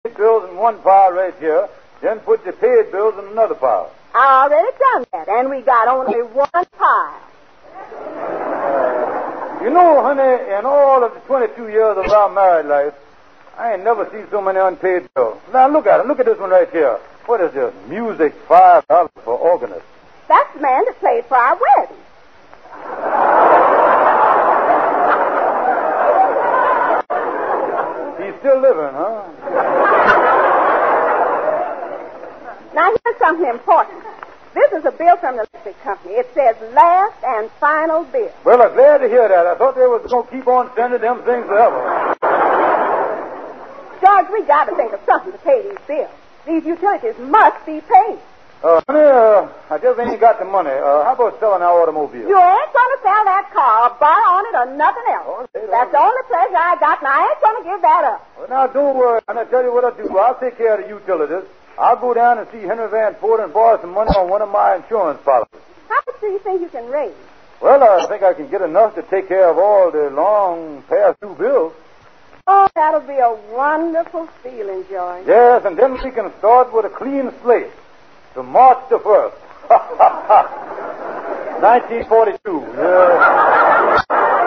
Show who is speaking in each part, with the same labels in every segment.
Speaker 1: unpaid bills in one pile right here, then put the paid bills in another pile.
Speaker 2: I already done that, and we got only one pile.
Speaker 1: You know, honey, in all of the 22 years of our married life, I ain't never seen so many unpaid bills. Now, look at it. Look at this one right here. What is this? Music, $5 for organist.
Speaker 2: That's the man that played for our wedding.
Speaker 1: He's still living, huh?
Speaker 2: Now, here's something important. This is a bill from the electric company. It says last and final bill.
Speaker 1: Well, I'm glad to hear that. I thought they was going to keep on sending them things forever.
Speaker 2: George, we got to think of something to pay these bills. These utilities must be paid.
Speaker 1: Honey, I just ain't got the money. How about selling our automobile?
Speaker 2: You ain't going to sell that car or buy on it or nothing else. That's the only pleasure I got, and I ain't going to give that up.
Speaker 1: Well, now, don't worry. And I'll tell you what I'll do. I'll take care of the utilities. I'll go down and see Henry Van Ford and borrow some money on one of my insurance policies.
Speaker 2: How much do you think you can raise?
Speaker 1: Well, I think I can get enough to take care of all the long past due bills.
Speaker 2: Oh, that'll be a wonderful feeling, George.
Speaker 1: Yes, and then we can start with a clean slate to March the 1st. 1942. Yeah.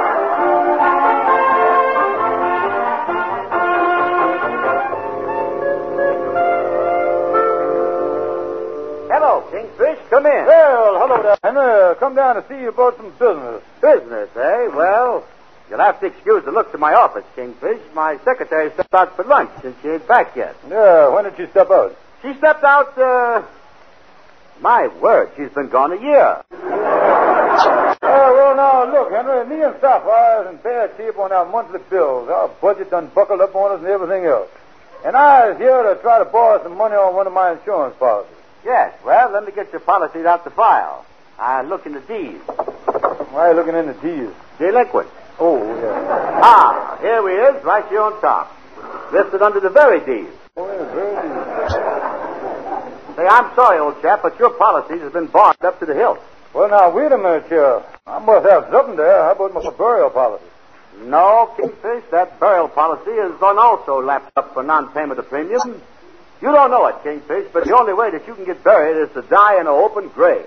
Speaker 3: Hello, Kingfish. Come in.
Speaker 1: Well, hello there, Henry. Come down to see you about some business.
Speaker 3: Business, eh? Well, you'll have to excuse the looks of my office, Kingfish. My secretary stepped out for lunch and she ain't back yet.
Speaker 1: Yeah, when did she step out?
Speaker 3: She stepped out, my word, she's been gone a year.
Speaker 1: Well, now, look, Henry, me and Sapphire is in bad shape on our monthly bills. Our budget done buckled up on us and everything else. And I was here to try to borrow some money on one of my insurance policies.
Speaker 3: Yes, well, let me get your policies out the file. I look in the D's.
Speaker 1: Why are you looking in the D's?
Speaker 3: Delinquent.
Speaker 1: Oh, yeah.
Speaker 3: Ah, here we is, right here on top. Listed under the very D's.
Speaker 1: Oh, yeah, very D's.
Speaker 3: Say, I'm sorry, old chap, but your policies have been barred up to the hilt.
Speaker 1: Well, now, wait a minute here. I must have something there. How about my burial policy?
Speaker 3: No, Kingfish, that burial policy is also lapsed up for non-payment of premium. You don't know it, Kingfish, but the only way that you can get buried is to die in an open grave.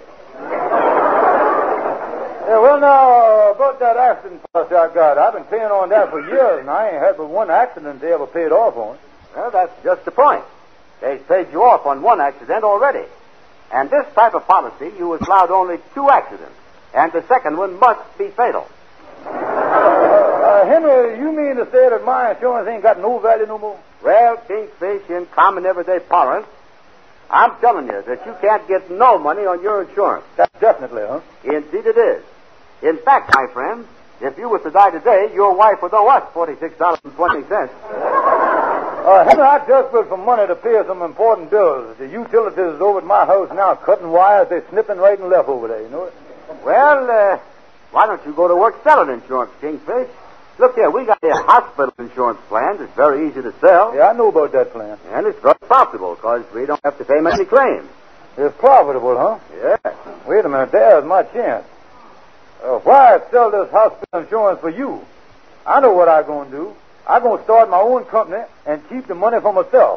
Speaker 1: Yeah, well, now, about that accident policy I got, I've been paying on that for years, and I ain't had but one accident they ever paid off on.
Speaker 3: Well, that's just the point. They paid you off on one accident already. And this type of policy, you was allowed only 2 accidents, and the second one must be fatal.
Speaker 1: Henry, you mean to say that my insurance ain't got no value no more?
Speaker 3: Well, Kingfish, in common everyday parlance, I'm telling you that you can't get no money on your insurance.
Speaker 1: That's definitely, huh?
Speaker 3: Indeed it is. In fact, my friend, if you were to die today, your wife would owe us $46.20.
Speaker 1: Henry, I just put some money to pay some important bills. The utilities over at my house now cutting wires. They're snipping right and left over there, you know it?
Speaker 3: Well, why don't you go to work selling insurance, Kingfish? Look here, we got a hospital insurance plan that's very easy to sell.
Speaker 1: Yeah, I know about that plan.
Speaker 3: And it's very profitable because we don't have to pay many claims.
Speaker 1: It's profitable, huh?
Speaker 3: Yeah.
Speaker 1: Wait a minute, there's my chance. Why sell this hospital insurance for you? I know what I'm going to do. I'm going to start my own company and keep the money for myself.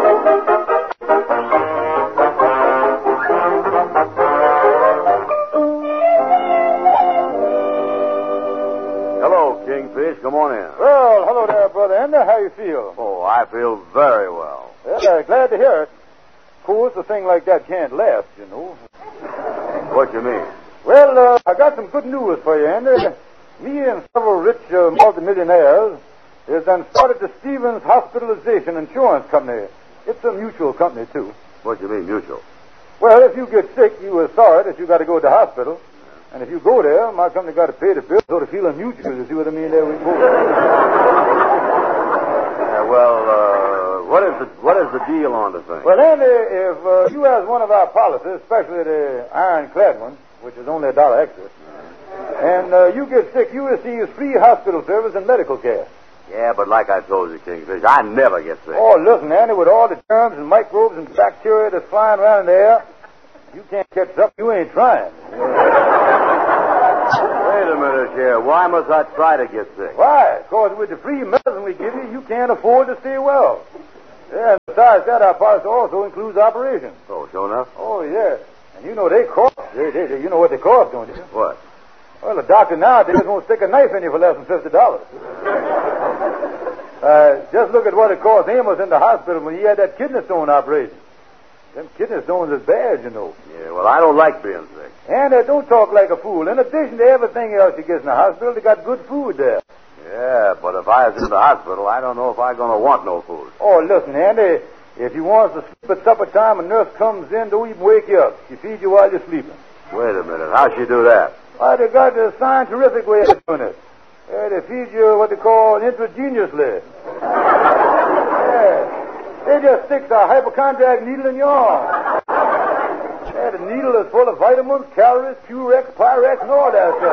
Speaker 3: Hello, Kingfish. Come on in.
Speaker 1: Well, hello there, brother Ender. How you feel?
Speaker 3: Oh, I feel very well.
Speaker 1: Well, glad to hear it. Of course, a thing like that can't last, you know.
Speaker 3: What you mean?
Speaker 1: Well, I got some good news for you, Ender. Me and several rich multimillionaires has done started the Stevens Hospitalization Insurance Company. It's a mutual company, too.
Speaker 3: What do you mean, mutual?
Speaker 1: Well, if you get sick, you are sorry that you got to go to the hospital. And if you go there, my company got to pay the bill, so to feel mutual. You see what I mean? There we go.
Speaker 3: What is the deal on the thing?
Speaker 1: Well, Andy, if you has one of our policies, especially the ironclad one, which is only $1 extra, and you get sick, you receive free hospital service and medical care.
Speaker 3: Yeah, but like I told you, Kingfish, I never get sick.
Speaker 1: Oh, listen, Andy, with all the germs and microbes and bacteria that's flying around in the air, you can't catch something you ain't trying.
Speaker 3: Wait a minute here. Why must I try to get sick?
Speaker 1: Why? Because with the free medicine we give you, you can't afford to stay well. Yeah, Besides that, our policy also includes operations.
Speaker 3: Oh, sure enough?
Speaker 1: Oh, yeah. And you know they cost. You know what they cost, don't you?
Speaker 3: What?
Speaker 1: Well, the doctor nowadays won't stick a knife in you for less than $50. Just look at what it cost Amos in the hospital when he had that kidney stone operation. Them kidney stones is bad, you know.
Speaker 3: Yeah, well, I don't like being sick.
Speaker 1: And don't talk like a fool. In addition to everything else you get in the hospital, they got good food there.
Speaker 3: Yeah, but if I was in the hospital, I don't know if I'm going to want no food.
Speaker 1: Oh, listen, Andy, if you want to sleep at supper time, a nurse comes in, don't even wake you up. She feeds you while you're sleeping.
Speaker 3: Wait a minute. How'd she do that?
Speaker 1: Why, they got a scientific way of doing it. They feed you what they call intravenously. Yeah. They just stick a hypochondriac needle in your arm. Yeah, the needle is full of vitamins, calories, Purex, Pyrex, and all that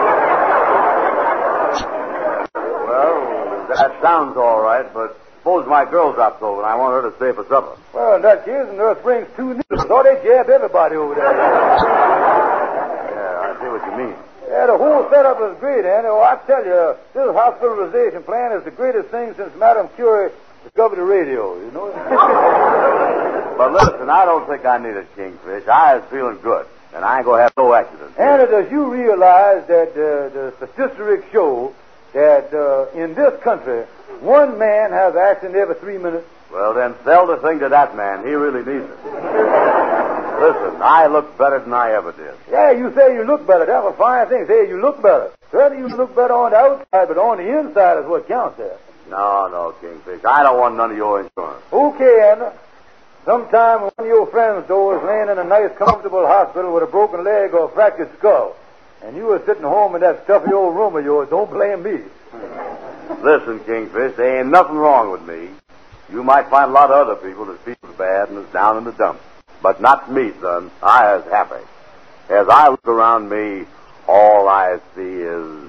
Speaker 1: stuff.
Speaker 3: Well, that sounds all right, but suppose my girl drops over and I want her to stay for supper.
Speaker 1: Well, in that case, the nurse brings 2 needles. So they jab everybody over there.
Speaker 3: Yeah, I see what you mean.
Speaker 1: Yeah, the whole setup is great, Andy. Oh, I tell you, this hospitalization plan is the greatest thing since Madame Curie discovered the radio, you know.
Speaker 3: But listen, I don't think I need a Kingfish. I was feeling good, and I ain't going to have no accident.
Speaker 1: Andy, does you realize that the statistics show that in this country, one man has an accident every 3 minutes?
Speaker 3: Well, then sell the thing to that man. He really needs it. Listen, I look better than I ever did.
Speaker 1: Yeah, you say you look better. That's a fine thing. Say you look better. Certainly you look better on the outside, but on the inside is what counts there.
Speaker 3: No, Kingfish. I don't want none of your insurance.
Speaker 1: Okay, Anna. Sometime one of your friends, though, is laying in a nice, comfortable hospital with a broken leg or a fractured skull, and you were sitting home in that stuffy old room of yours, don't blame me.
Speaker 3: Listen, Kingfish, there ain't nothing wrong with me. You might find a lot of other people that feel bad and is down in the dumps. But not me, son. I is happy. As I look around me, all I see is